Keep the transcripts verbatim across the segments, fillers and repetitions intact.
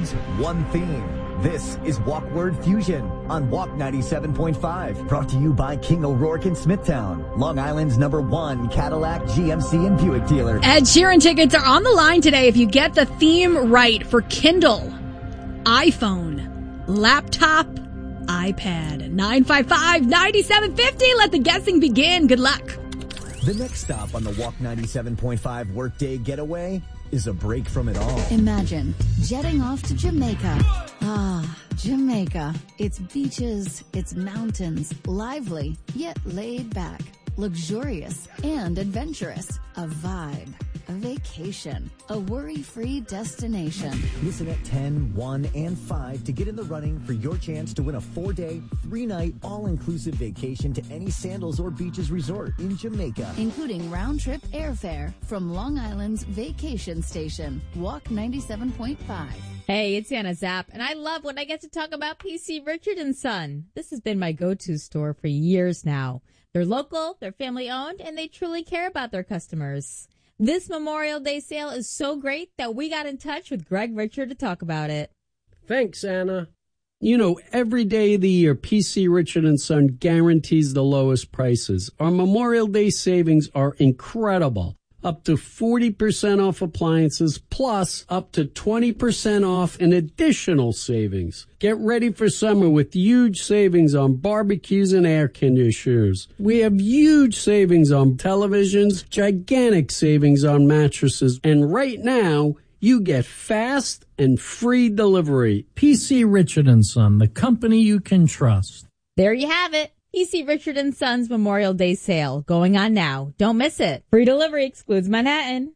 words, one theme. This is Walk Word Fusion on Walk ninety-seven point five. Brought to you by King O'Rourke in Smithtown, Long Island's number one Cadillac, G M C, and Buick dealer. Ed Sheeran tickets are on the line today if you get the theme right for Kindle, iPhone, laptop, iPad. nine five five, nine seven five zero. Let the guessing begin. Good luck. The next stop on the Walk ninety-seven point five Workday Getaway is a break from it all. Imagine jetting off to Jamaica. Ah, Jamaica. It's beaches, it's mountains, lively, yet laid back, luxurious and adventurous. A vibe, a vacation, a worry-free destination. Listen at ten, one, and five to get in the running for your chance to win a four-day, three-night, all-inclusive vacation to any Sandals or Beaches resort in Jamaica. Including round-trip airfare from Long Island's vacation station. Walk ninety-seven point five. Hey, it's Anna Zapp, and I love when I get to talk about P C Richard and Son. This has been my go-to store for years now. They're local, they're family-owned, and they truly care about their customers. This Memorial Day sale is so great that we got in touch with Greg Richard to talk about it. Thanks, Anna. You know, every day of the year, P C Richard and Son guarantees the lowest prices. Our Memorial Day savings are incredible. Up to forty percent off appliances, plus up to twenty percent off in additional savings. Get ready for summer with huge savings on barbecues and air conditioners. We have huge savings on televisions, gigantic savings on mattresses, and right now, you get fast and free delivery. P C Richard and Son, the company you can trust. There you have it. P C Richard and Son's Memorial Day sale going on now. Don't miss it. Free delivery excludes Manhattan.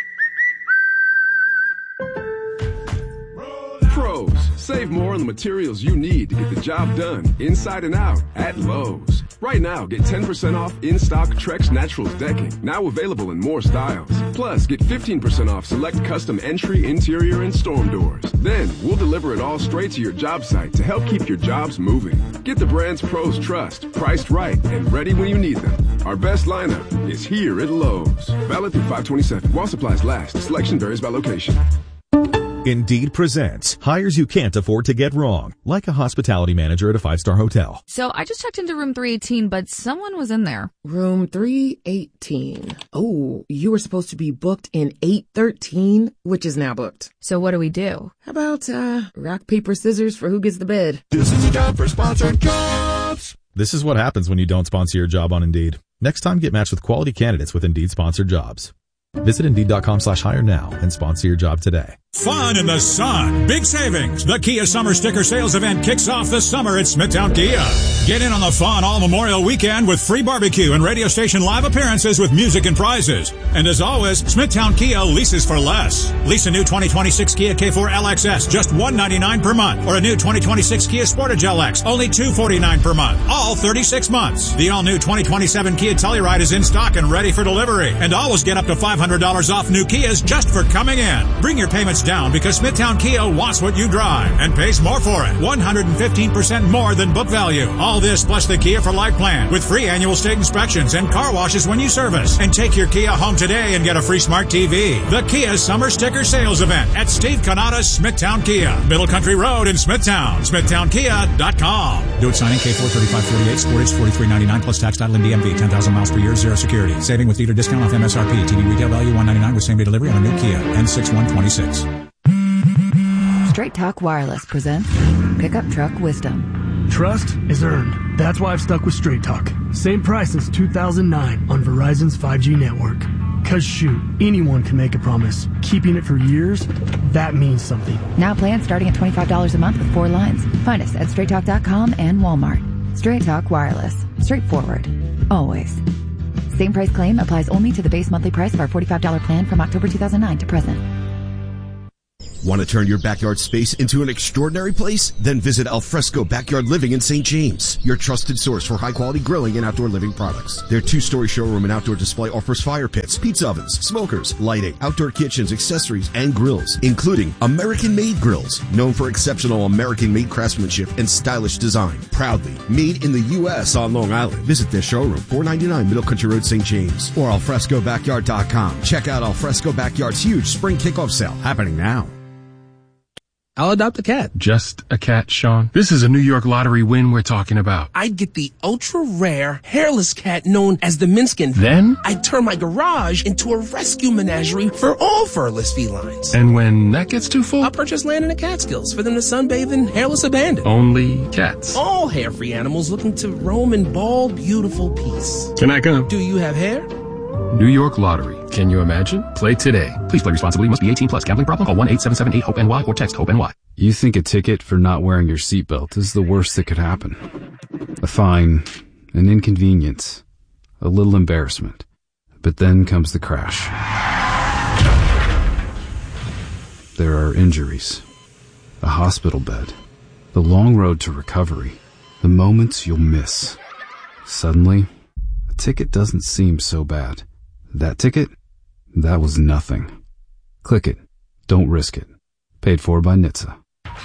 Pros, save more on the materials you need to get the job done inside and out at Lowe's. Right now, get ten percent off in-stock Trex Naturals decking, now available in more styles. Plus, get fifteen percent off select custom entry, interior, and storm doors. Then, we'll deliver it all straight to your job site to help keep your jobs moving. Get the brands pros trust, priced right, and ready when you need them. Our best lineup is here at Lowe's. Valid through five twenty-seven. While supplies last, selection varies by location. Indeed presents hires you can't afford to get wrong, like a hospitality manager at a five-star hotel. So I just checked into room three eighteen, but someone was in there. Room three eighteen. Oh, you were supposed to be booked in eight thirteen, which is now booked. So what do we do? How about, uh, rock, paper, scissors for who gets the bed? This is a job for sponsored jobs. This is what happens when you don't sponsor your job on Indeed. Next time, get matched with quality candidates with Indeed sponsored jobs. Visit Indeed.com slash hire now and sponsor your job today. Fun in the sun. Big savings. The Kia Summer Sticker Sales Event kicks off the summer at Smithtown Kia. Get in on the fun all Memorial Weekend with free barbecue and radio station live appearances with music and prizes. And as always, Smithtown Kia leases for less. Lease a new twenty twenty-six Kia K four L X S, just one hundred ninety-nine dollars per month. Or a new twenty twenty-six Kia Sportage L X, only two hundred forty-nine dollars per month. All thirty-six months. The all-new twenty twenty-seven Kia Telluride is in stock and ready for delivery. And always get up to five hundred dollars off new Kias just for coming in. Bring your payments down because Smithtown Kia wants what you drive and pays more for it. one hundred fifteen percent more than book value. All this plus the Kia for Life plan with free annual state inspections and car washes when you service. And take your Kia home today and get a free smart T V. The Kia Summer Sticker Sales Event at Steve Canada's Smithtown Kia, Middle Country Road in Smithtown. Smithtown Kia dot com. Do it signing K four thirty-five forty-eight, Sportage forty-three ninety-nine plus tax title and D M V, ten thousand miles per year, zero security. Saving with dealer discount off M S R P. T V retail value one ninety-nine with same day delivery on a new Kia. N six one twenty-six. Straight Talk Wireless presents Pickup Truck Wisdom. Trust is earned. That's why I've stuck with Straight Talk. Same price since two thousand nine on Verizon's five G network. Cause shoot, anyone can make a promise. Keeping it for years, that means something. Now plans starting at twenty-five dollars a month with four lines. Find us at straight talk dot com and Walmart. Straight Talk Wireless. Straightforward. Always. Same price claim applies only to the base monthly price of our forty-five dollars plan from October two thousand nine to present. Want to turn your backyard space into an extraordinary place? Then visit Alfresco Backyard Living in Saint James, your trusted source for high-quality grilling and outdoor living products. Their two-story showroom and outdoor display offers fire pits, pizza ovens, smokers, lighting, outdoor kitchens, accessories, and grills, including American-made grills, known for exceptional American-made craftsmanship and stylish design. Proudly made in the U S on Long Island. Visit their showroom, four ninety-nine Middle Country Road, Saint James, or alfresco backyard dot com. Check out Alfresco Backyard's huge spring kickoff sale happening now. I'll adopt a cat. Just a cat, Sean? This is a New York Lottery win we're talking about. I'd get the ultra-rare, hairless cat known as the Minskin. Then? I'd turn my garage into a rescue menagerie for all furless felines. And when that gets too full? I'll purchase land in the Catskills for them to sunbathe in hairless abandon. Only cats? All hair-free animals looking to roam in bald, beautiful peace. Can I come? Do you have hair? New York Lottery. Can you imagine? Play today. Please play responsibly. Must be eighteen plus. Gambling problem? Call one eight seven seven eight hope N Y or text HOPE-NY. You think a ticket for not wearing your seatbelt is the worst that could happen. A fine, an inconvenience, a little embarrassment. But then comes the crash. There are injuries, a hospital bed, the long road to recovery, the moments you'll miss. Suddenly, a ticket doesn't seem so bad. That ticket? That was nothing. Click it. Don't risk it. Paid for by N H T S A.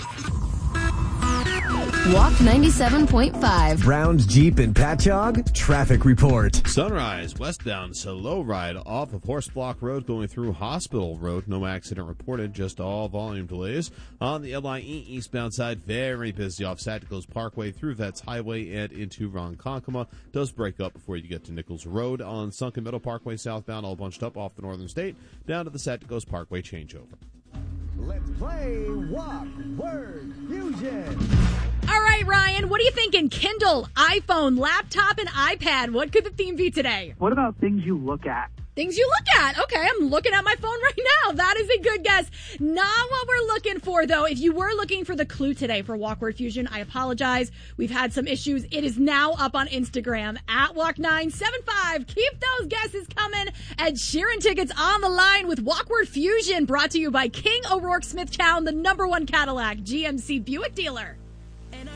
Walk ninety-seven point five. Brown's Jeep and Patchogue traffic report. Sunrise westbound slow ride off of Horse Block Road going through Hospital Road. No accident reported, just all volume delays. On the L I E eastbound side, very busy off Saticos Parkway through Vets Highway and into Ronkonkoma. Does break up before you get to Nichols Road. On Sunken Meadow Parkway southbound, all bunched up off the Northern State down to the Saticos Parkway changeover. Let's play Walk Word Fusion. All right, Ryan, what are you thinking? Kindle, iPhone, laptop, and iPad. What could the theme be today? What about things you look at? Things you look at. Okay, I'm looking at my phone right now. That is a good guess. Not what we're looking for, though. If you were looking for the clue today for Walk Word Fusion, I apologize. We've had some issues. It is now up on Instagram at Walk nine seven five. Keep those guesses coming. Ed Sheeran tickets on the line with Walk Word Fusion, brought to you by King O'Rourke Smithtown, the number one Cadillac G M C Buick dealer.